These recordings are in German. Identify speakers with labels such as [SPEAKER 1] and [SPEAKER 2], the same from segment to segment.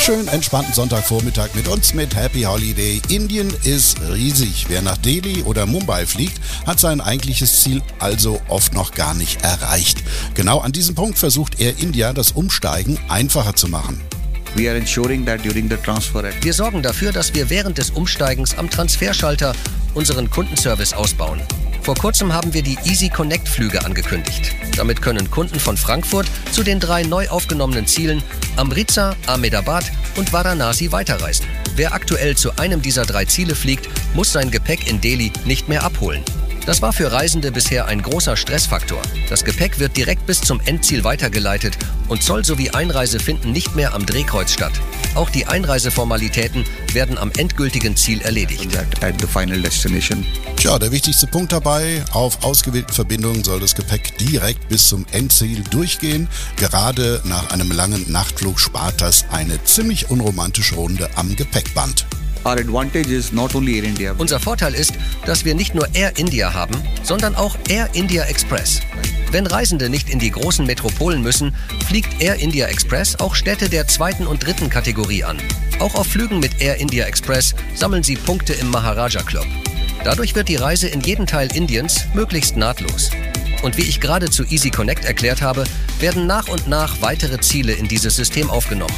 [SPEAKER 1] Schön entspannten Sonntagvormittag mit uns mit Happy Holiday. Indien ist riesig. Wer nach Delhi oder Mumbai fliegt, hat sein eigentliches Ziel also oft noch gar nicht erreicht. Genau an diesem Punkt versucht Air India, das Umsteigen einfacher zu machen.
[SPEAKER 2] Wir sorgen dafür, dass wir während des Umsteigens am Transferschalter unseren Kundenservice ausbauen. Vor kurzem haben wir die Easy Connect Flüge angekündigt. Damit können Kunden von Frankfurt zu den 3 neu aufgenommenen Zielen Amritsar, Ahmedabad und Varanasi weiterreisen. Wer aktuell zu einem dieser 3 Ziele fliegt, muss sein Gepäck in Delhi nicht mehr abholen. Das war für Reisende bisher ein großer Stressfaktor. Das Gepäck wird direkt bis zum Endziel weitergeleitet und Zoll sowie Einreise finden nicht mehr am Drehkreuz statt. Auch die Einreiseformalitäten werden am endgültigen Ziel erledigt.
[SPEAKER 1] Tja, der wichtigste Punkt dabei: auf ausgewählten Verbindungen soll das Gepäck direkt bis zum Endziel durchgehen. Gerade nach einem langen Nachtflug spart das eine ziemlich unromantische Runde am Gepäckband.
[SPEAKER 2] Unser Vorteil ist, dass wir nicht nur Air India haben, sondern auch Air India Express. Wenn Reisende nicht in die großen Metropolen müssen, fliegt Air India Express auch Städte der 2. und 3. Kategorie an. Auch auf Flügen mit Air India Express sammeln Sie Punkte im Maharaja Club. Dadurch wird die Reise in jeden Teil Indiens möglichst nahtlos. Und wie ich gerade zu Easy Connect erklärt habe, werden nach und nach weitere Ziele in dieses System aufgenommen.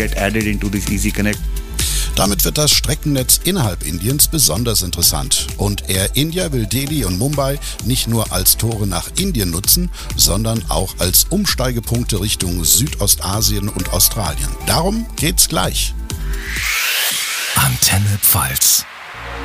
[SPEAKER 1] Damit wird das Streckennetz innerhalb Indiens besonders interessant. Und Air India will Delhi und Mumbai nicht nur als Tore nach Indien nutzen, sondern auch als Umsteigepunkte Richtung Südostasien und Australien. Darum geht's gleich.
[SPEAKER 3] Antenne Pfalz.